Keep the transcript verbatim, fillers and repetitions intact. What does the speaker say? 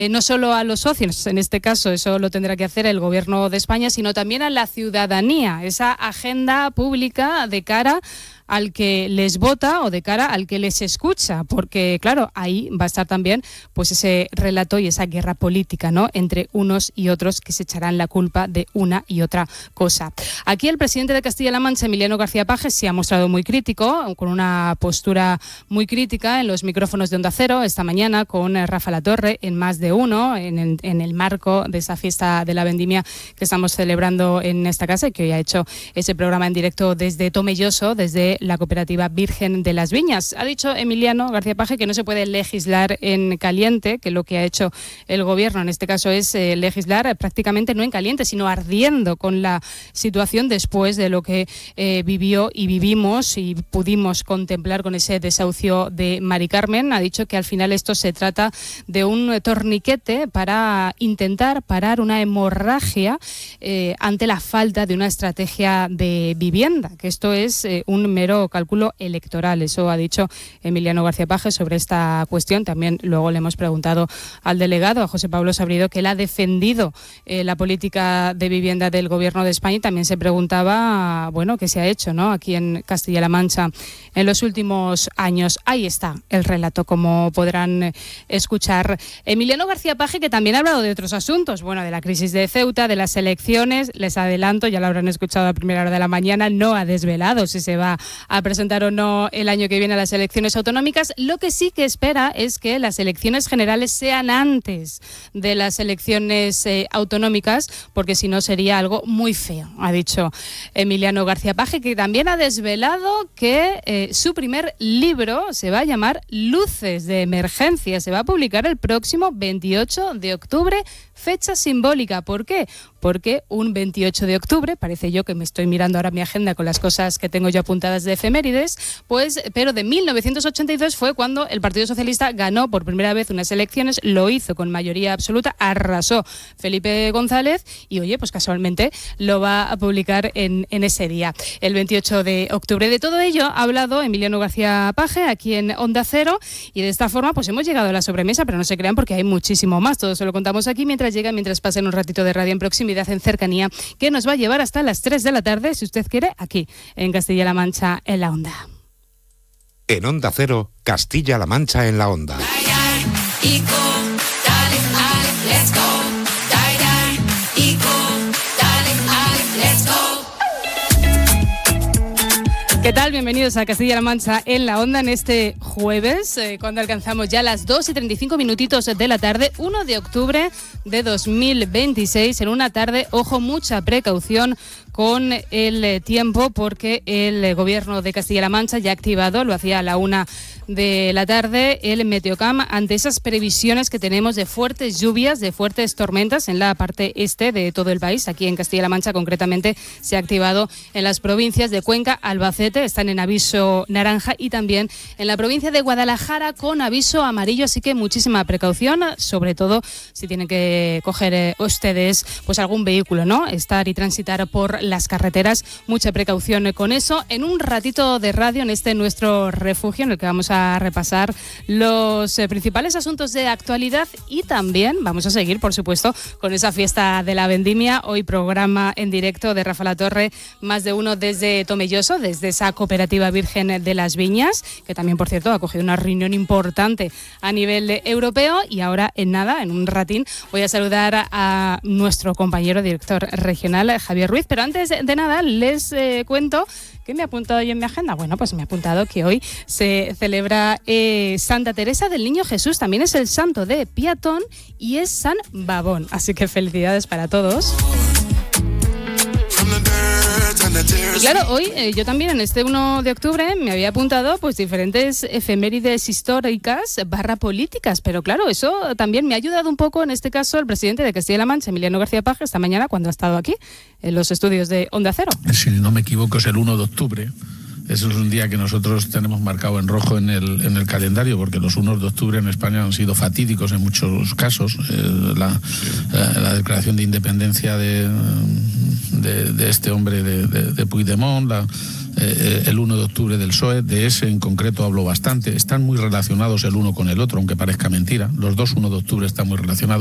eh, no solo a los socios, en este caso eso lo tendrá que hacer el Gobierno de España, sino también a la ciudadanía, esa agenda pública de cara al que les vota o de cara al que les escucha, porque claro, ahí va a estar también pues ese relato y esa guerra política, ¿no?, entre unos y otros que se echarán la culpa de una y otra cosa. Aquí el presidente de Castilla-La Mancha, Emiliano García Paje, se ha mostrado muy crítico, con una postura muy crítica en los micrófonos de Onda Cero esta mañana con Rafa Latorre en Más de Uno, en el, en el marco de esa fiesta de la vendimia que estamos celebrando en esta casa y que hoy ha hecho ese programa en directo desde Tomelloso, desde la cooperativa Virgen de las Viñas. Ha dicho Emiliano García Paje que no se puede legislar en caliente, que lo que ha hecho el gobierno en este caso es eh, legislar prácticamente no en caliente, sino ardiendo con la situación después de lo que eh, vivió y vivimos y pudimos contemplar con ese desahucio de Mari Carmen. Ha dicho que al final esto se trata de un torniquete para intentar parar una hemorragia eh, ante la falta de una estrategia de vivienda, que esto es eh, un mero cálculo electoral. Eso ha dicho Emiliano García Paje sobre esta cuestión. También luego le hemos preguntado al delegado, a José Pablo Sabrido, que él ha defendido eh, la política de vivienda del Gobierno de España, y también se preguntaba, bueno, qué se ha hecho, ¿no?, aquí en Castilla-La Mancha en los últimos años. Ahí está el relato, como podrán escuchar. Emiliano García Paje, que también ha hablado de otros asuntos, bueno, de la crisis de Ceuta, de las elecciones. Les adelanto, ya lo habrán escuchado a primera hora de la mañana, no ha desvelado si se va a presentar o no el año que viene a las elecciones autonómicas. Lo que sí que espera es que las elecciones generales sean antes de las elecciones eh, autonómicas, porque si no sería algo muy feo, ha dicho Emiliano García Paje, que también ha desvelado que eh, su primer libro se va a llamar Luces de Emergencia. Se va a publicar el próximo veintiocho de octubre, fecha simbólica. ¿Por qué? Porque un veintiocho de octubre, parece yo que me estoy mirando ahora mi agenda con las cosas que tengo yo apuntadas de efemérides, pues, pero de mil novecientos ochenta y dos fue cuando el Partido Socialista ganó por primera vez unas elecciones, lo hizo con mayoría absoluta, arrasó Felipe González y, oye, pues casualmente lo va a publicar en, en ese día, el veintiocho de octubre. De todo ello ha hablado Emiliano García Paje aquí en Onda Cero, y de esta forma pues hemos llegado a la sobremesa, pero no se crean porque hay muchísimo más. Todo se lo contamos aquí mientras llega, mientras pasen un ratito de radio en proximidad, en cercanía, que nos va a llevar hasta las tres de la tarde, si usted quiere, aquí en Castilla-La Mancha en la Onda. En Onda Cero, Castilla-La Mancha en la Onda. ¿Qué tal? Bienvenidos a Castilla-La Mancha en la Onda en este jueves, eh, cuando alcanzamos ya las dos y treinta y cinco minutitos de la tarde, uno de octubre de dos mil veintiséis, en una tarde, ojo, mucha precaución con el tiempo, porque el Gobierno de Castilla-La Mancha ya ha activado, lo hacía a la una de la tarde, el Meteocam ante esas previsiones que tenemos de fuertes lluvias, de fuertes tormentas en la parte este de todo el país. Aquí en Castilla-La Mancha concretamente se ha activado en las provincias de Cuenca, Albacete, están en aviso naranja, y también en la provincia de Guadalajara con aviso amarillo, así que muchísima precaución, sobre todo si tienen que coger eh, ustedes pues algún vehículo, ¿no?, estar y transitar por las carreteras, mucha precaución con eso. En un ratito de radio, en este nuestro refugio, en el que vamos a repasar los eh, principales asuntos de actualidad, y también vamos a seguir, por supuesto, con esa fiesta de la vendimia. Hoy programa en directo de Rafa Latorre, Más de Uno desde Tomelloso, desde esa cooperativa Virgen de las Viñas, que también, por cierto, ha cogido una reunión importante a nivel europeo. Y ahora, en nada, en un ratín, voy a saludar a nuestro compañero director regional, Javier Ruiz, pero antes de nada les eh, cuento ¿qué me he apuntado yo en mi agenda? Bueno, pues me he apuntado que hoy se celebra eh, Santa Teresa del Niño Jesús, también es el santo de Piatón y es San Babón, así que felicidades para todos. Y claro, hoy eh, yo también en este uno de octubre me había apuntado pues diferentes efemérides históricas barra políticas, pero claro, eso también me ha ayudado un poco, en este caso, el presidente de Castilla-La Mancha, Emiliano García Paje, esta mañana cuando ha estado aquí en los estudios de Onda Cero. Si no me equivoco es el uno de octubre, Eso es un día que nosotros tenemos marcado en rojo en el, en el calendario, porque los uno de octubre en España han sido fatídicos en muchos casos. Eh, la, la, la declaración de independencia de, de, de este hombre de, de, de Puigdemont, la, eh, el uno de octubre del P S O E, de ese en concreto hablo bastante. Están muy relacionados el uno con el otro, aunque parezca mentira. Los dos uno de octubre están muy relacionados.